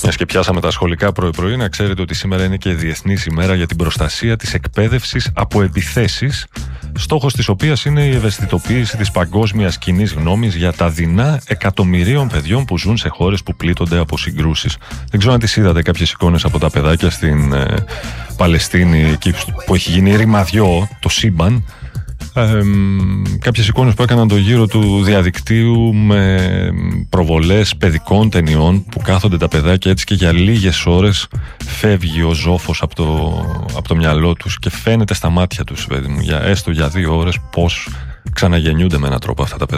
Και πιάσαμε τα σχολικά πρωί-πρωί, να ξέρετε ότι σήμερα είναι και Διεθνής ημέρα για την προστασία της εκπαίδευσης από επιθέσεις, στόχος της οποίας είναι η ευαισθητοποίηση της παγκόσμιας κοινής γνώμης για τα δεινά εκατομμυρίων παιδιών που ζουν σε χώρες που πλήττονται από συγκρούσεις. Δεν ξέρω αν τις είδατε κάποιες εικόνες από τα παιδάκια στην Παλαιστίνη, εκεί που έχει γίνει ρημαδιό το σύμπαν. Κάποιες εικόνες που έκαναν το γύρο του διαδικτύου με προβολές παιδικών ταινιών που κάθονται τα παιδάκια έτσι και για λίγες ώρες φεύγει ο ζόφος από το μυαλό τους και φαίνεται στα μάτια τους, έστω για 2 ώρες, πώς ξαναγεννιούνται με έναν τρόπο αυτά τα παιδάκια.